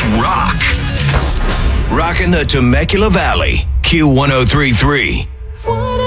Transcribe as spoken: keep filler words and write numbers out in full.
rock. Rocking the Temecula Valley. Q one oh three point three.